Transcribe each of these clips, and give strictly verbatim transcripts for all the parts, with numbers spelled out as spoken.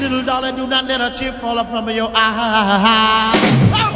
Little darling, do not let a tear fall from your eye. Oh!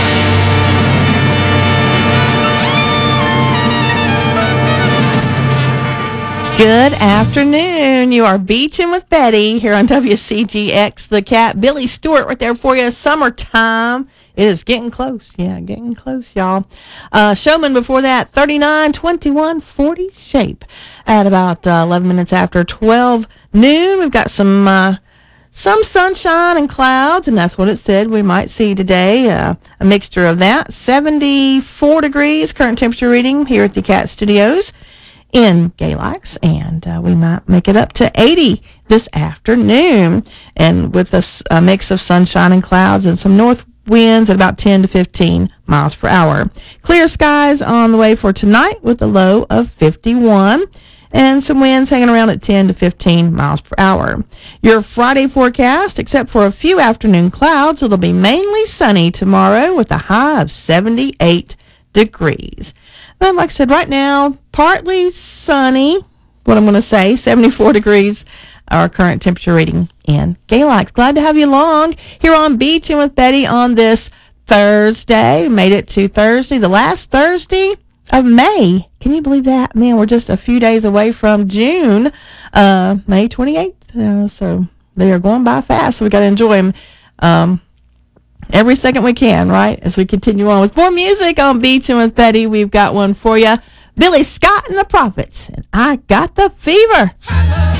Good afternoon. You are Beaching with Betty here on W C G X. The Cat, Billy Stewart right there for you. Summertime. It is getting close. Yeah, getting close, y'all. Uh, Showman before that, thirty-nine twenty-one forty Shape. At about uh, eleven minutes after twelve noon, we've got some uh, some sunshine and clouds, and that's what it said we might see today. Uh, a mixture of that. seventy-four degrees, current temperature reading here at the Cat Studios in Galax, and uh, we might make it up to eighty this afternoon, and with a, a mix of sunshine and clouds and some north winds at about ten to fifteen miles per hour. Clear skies on the way for tonight with a low of fifty-one, and some winds hanging around at ten to fifteen miles per hour. Your Friday forecast, except for a few afternoon clouds, it'll be mainly sunny tomorrow with a high of seventy-eight degrees. But like I said, right now, partly sunny, what I'm going to say, seventy-four degrees, our current temperature reading in Galax. Glad to have you along here on Beaching with Betty on this Thursday. Made it to Thursday, the last Thursday of May. Can you believe that? Man, we're just a few days away from June, uh, May twenty-eighth. Uh, so they are going by fast, so we got to enjoy them. Um, Every second we can, right? As we continue on with more music on Beaching with Betty, we've got one for you. Billy Scott and the Prophets, and I Got the Fever.